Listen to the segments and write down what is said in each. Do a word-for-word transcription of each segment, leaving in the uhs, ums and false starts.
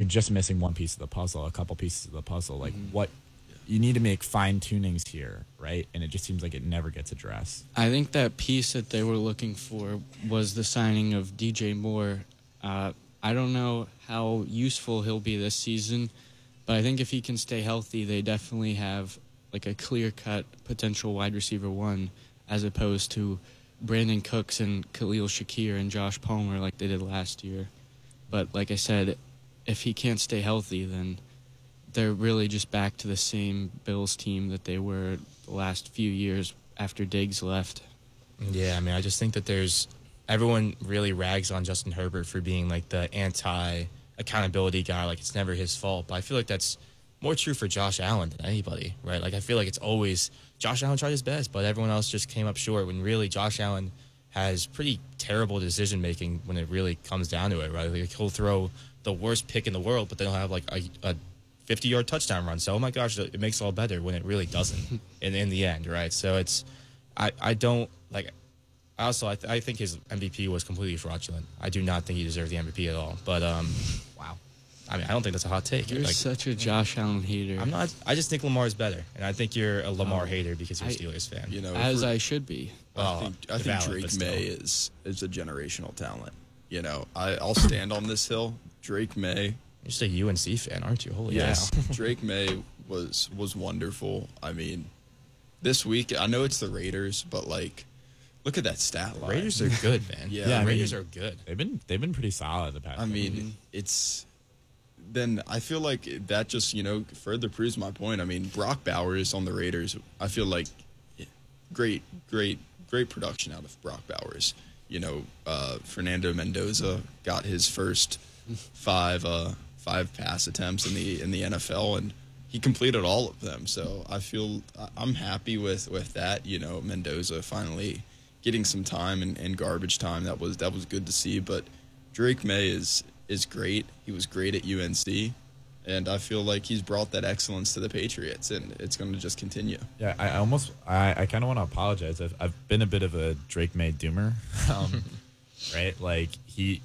you're just missing one piece of the puzzle, a couple pieces of the puzzle. Like Mm-hmm. what you need to make fine tunings here, right? And it just seems like it never gets addressed. I think that piece that they were looking for was the signing of D J Moore. Uh, I don't know how useful he'll be this season, but I think if he can stay healthy, they definitely have like a clear-cut potential wide receiver one, as opposed to Brandon Cooks and Khalil Shakir and Josh Palmer like they did last year. But like I said, if he can't stay healthy, then they're really just back to the same Bills team that they were the last few years after Diggs left. Yeah, I mean, I just think that there's everyone really rags on Justin Herbert for being like the anti-accountability guy, like it's never his fault. But I feel like that's more true for Josh Allen than anybody, right? Like I feel like it's always Josh Allen tried his best, but everyone else just came up short. When really Josh Allen has pretty terrible decision making when it really comes down to it, right? Like he'll throw the worst pick in the world, but then he'll have like a, a fifty-yard touchdown run. So, oh my gosh, it makes it all better when it really doesn't in in the end, right? So it's, I, I don't, like, I also, I, th- I think his M V P was completely fraudulent. I do not think he deserved the M V P at all. But, um, wow. I mean, I don't think that's a hot take. You're like, such a Josh Allen hater. I'm not, I just think Lamar is better. And I think you're a Lamar Oh, hater because you're a I- Steelers fan. You know, As for- I should be. I Well, think, I think valid, but Drake still. May is is a generational talent. You know, I, I'll stand on this hill. Drake May, You're just a U N C fan, aren't you? Holy yes, cow. Drake May was was wonderful. I mean, this week I know it's the Raiders, but like, look at that stat line. Raiders are good, man. Yeah, the I mean- Raiders are good. They've been they've been pretty solid the past. I couple mean, weeks. it's then I feel like that just you know further proves my point. I mean, Brock Bowers on the Raiders. I feel like great, great, great production out of Brock Bowers. You know, uh, Fernando Mendoza got his first five uh, five pass attempts in the in the N F L, and he completed all of them. So I feel I'm happy with, with that. You know, Mendoza finally getting some time and, and garbage time. That was that was good to see. But Drake May is is great. He was great at U N C. And I feel like he's brought that excellence to the Patriots, and it's going to just continue. Yeah, I I almost I, I kind of want to apologize. I've I've been a bit of a Drake May doomer, um, right? Like he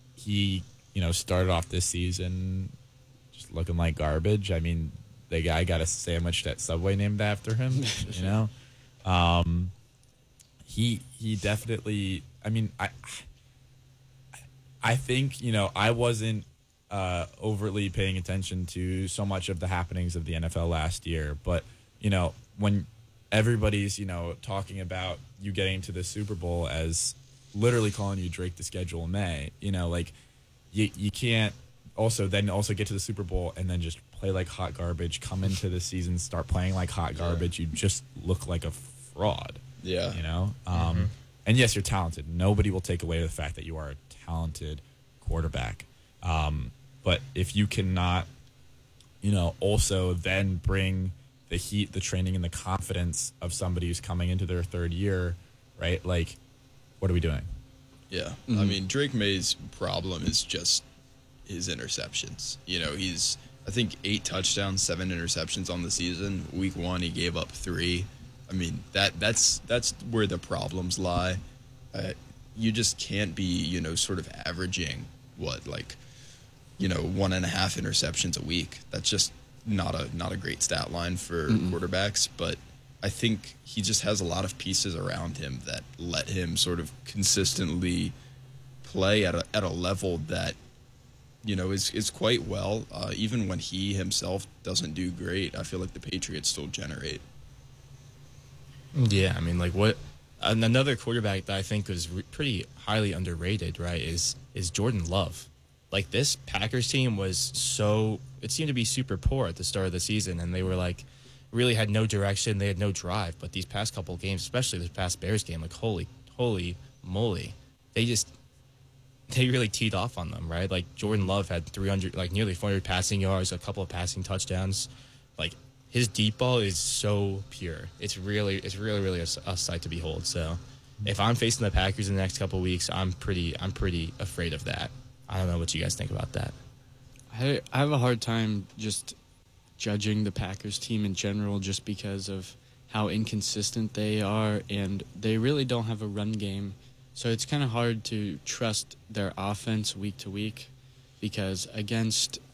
he you know started off this season just looking like garbage. I mean, the guy got a sandwich at Subway named after him. You know, um, he he definitely. I mean, I I think you know I wasn't. Uh, overly paying attention to so much of the happenings of the N F L last year. But, you know, when everybody's, you know, talking about you getting to the Super Bowl as literally calling you Drake the Schedule in May, you know, like you, you can't also then also get to the Super Bowl and then just play like hot garbage, come into the season, start playing like hot garbage. You just look like a fraud. Yeah. You know? Um, and yes, you're talented. Nobody will take away the fact that you are a talented quarterback. Um, But if you cannot, you know, also then bring the heat, the training, and the confidence of somebody who's coming into their third year, right? Like, what are we doing? Yeah. I mean, Drake May's problem is just his interceptions. You know, he's, I think, eight touchdowns, seven interceptions on the season. Week one, he gave up three. I mean, that that's that's where the problems lie. Uh, you just can't be, you know, sort of averaging, what, like, you know, one and a half interceptions a week. That's just not a not a great stat line for Mm-mm. quarterbacks. But I think he just has a lot of pieces around him that let him sort of consistently play at a at a level that, you know, is is quite well. Uh, even when he himself doesn't do great, I feel like the Patriots still generate. Yeah, I mean, like what an- another quarterback that I think was re- pretty highly underrated, right? Is is Jordan Love. Like this Packers team was so it seemed to be super poor at the start of the season, and they were like really had no direction, they had no drive. But these past couple of games, especially this past Bears game, like holy holy moly, they just they really teed off on them, right? Like Jordan Love had three hundred, like nearly four hundred passing yards, a couple of passing touchdowns. Like his deep ball is so pure. It's really, it's really, really a, a sight to behold. So, if I'm facing the Packers in the next couple of weeks, I'm pretty, I'm pretty afraid of that. I don't know what you guys think about that. I I have a hard time just judging the Packers team in general just because of how inconsistent they are, and they really don't have a run game. So it's kind of hard to trust their offense week to week because against